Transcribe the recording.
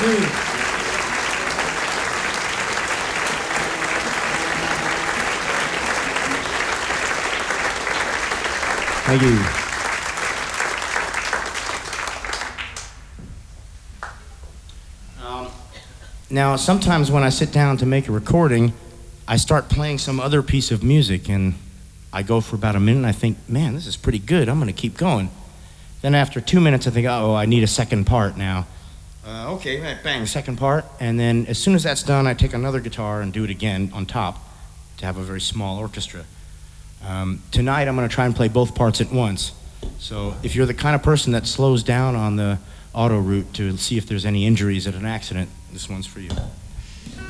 Thank you. Now, sometimes when I sit down to make a recording, I start playing some other piece of music, and I go for about a minute, and I think, man, this is pretty good. I'm going to keep going. Then after 2 minutes, I think, oh, I need a second part now. Okay, bang, second part. And then as soon as that's done, I take another guitar and do it again on top to have a very small orchestra. Tonight, I'm going to try and play both parts at once. So if you're the kind of person that slows down on the auto route to see if there's any injuries at an accident, this one's for you.